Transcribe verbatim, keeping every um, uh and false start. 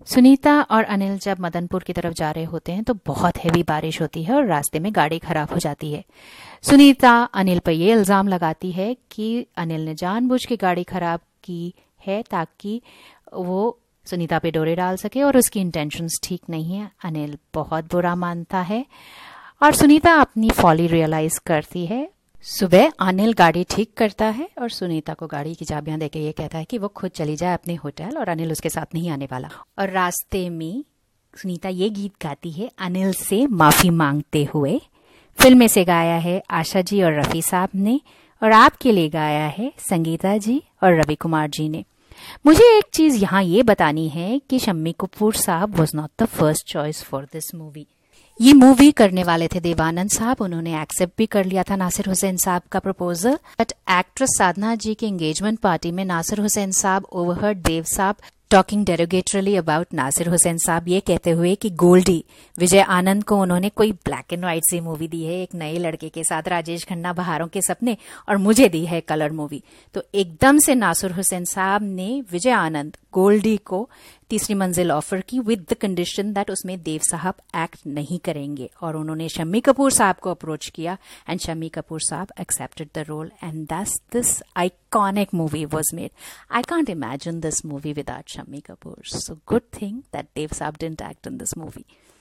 सुनीता और अनिल जब मदनपुर की तरफ जा रहे होते हैं तो बहुत हेवी बारिश होती है और रास्ते में गाड़ी खराब हो जाती है। सुनीता अनिल पर यह इल्जाम लगाती है कि अनिल ने जानबूझ के गाड़ी खराब की है ताकि वो सुनीता पे डोरे डाल सके और उसकी इंटेंशंस ठीक नहीं है। अनिल बहुत बुरा मानता है और सुनीता अपनी फॉली रियलाइज करती है। सुबह अनिल गाड़ी ठीक करता है और सुनीता को गाड़ी की चाबियां देके ये कहता है कि वो खुद चली जाए अपने होटल और अनिल उसके साथ नहीं आने वाला। और रास्ते में सुनीता ये गीत गाती है अनिल से माफी मांगते हुए। फिल्म में से गाया है आशा जी और रफी साहब ने और आपके लिए गाया है संगीता जी और रवि कुमार जी ने। मुझे एक चीज यहाँ ये बतानी है कि शम्मी कपूर साहब was not the first choice for this movie. ये मूवी करने वाले थे देवानंद साहब, उन्होंने एक्सेप्ट भी कर लिया था नासिर हुसैन साहब का प्रपोजल। बट एक्ट्रेस साधना जी के एंगेजमेंट पार्टी में नासिर हुसैन साहब ओवरहर्ड देव साहब टॉकिंग डेरोगेटरली अबाउट नासिर हुसैन साहब, ये कहते हुए कि गोल्डी विजय आनंद को उन्होंने कोई black and white C movie दी है एक नए लड़के के साथ, राजेश खन्ना बहारों के सपने, और मुझे दी है कलर मूवी। तो एकदम से नासिर हुसैन साहब ने विजय आनंद गोल्डी को तीसरी मंजिल ऑफर की विद द कंडीशन दैट उसमें देव साहब एक्ट नहीं करेंगे। और उन्होंने शम्मी कपूर साहब को अप्रोच किया एंड शम्मी कपूर साहब accepted the role and thus this iconic movie was made. I can't imagine this movie without Shammi Kapoor, so good thing that देव साहब didn't act in this movie.